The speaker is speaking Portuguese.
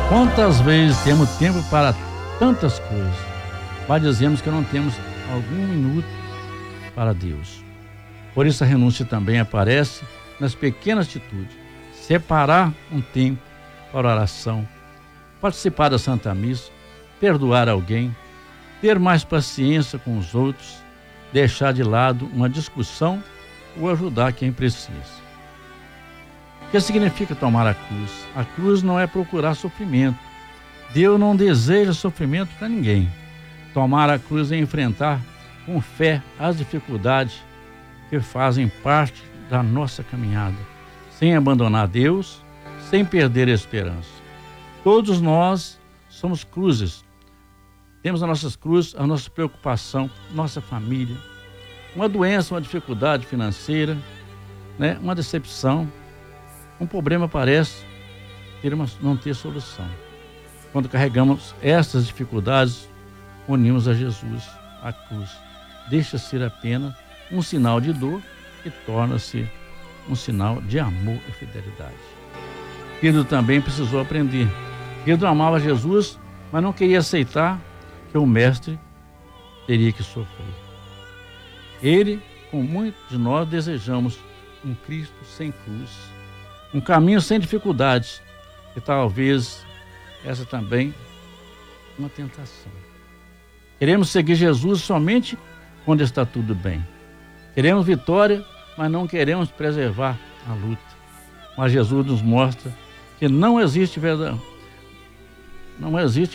Quantas vezes temos tempo para tantas coisas, mas dizemos que não temos algum minuto para Deus. Por isso a renúncia também aparece nas pequenas atitudes. Separar um tempo para oração, participar da Santa Missa, perdoar alguém, ter mais paciência com os outros, deixar de lado uma discussão ou ajudar quem precisa. O que significa tomar a cruz? A cruz não é procurar sofrimento. Deus não deseja sofrimento para ninguém. Tomar a cruz é enfrentar com fé as dificuldades que fazem parte da nossa caminhada, sem abandonar Deus, sem perder a esperança. Todos nós somos cruzes. Temos as nossas cruzes, a nossa preocupação, nossa família, uma doença, uma dificuldade financeira, uma decepção. Um problema parece não ter solução. Quando carregamos essas dificuldades, unimos a Jesus, a cruz. Deixa ser apenas um sinal de dor e torna-se um sinal de amor e fidelidade. Pedro também precisou aprender. Pedro amava Jesus, mas não queria aceitar que o mestre teria que sofrer. Ele, como muitos de nós, desejamos um Cristo sem cruz, um caminho sem dificuldades, e talvez essa também uma tentação. Queremos seguir Jesus somente quando está tudo bem. Queremos vitória, mas não queremos preservar a luta. Mas Jesus nos mostra que não existe